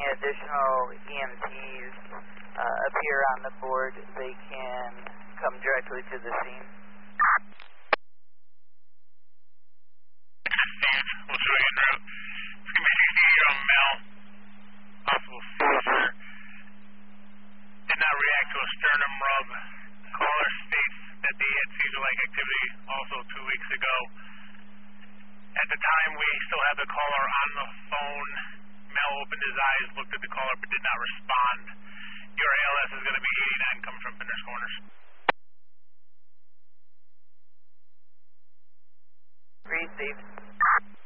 additional EMTs appear on the board, they can come directly to the scene. We'll show you en route. It's going to be 68-year-old male, possible seizure. Did not react to a sternum rub. Caller states that they had seizure-like activity also 2 weeks ago. At the time, we still have the caller on the phone. Male opened his eyes, looked at the caller, but did not respond. Your ALS is going to be 89, coming from Pinder's Corners. Received.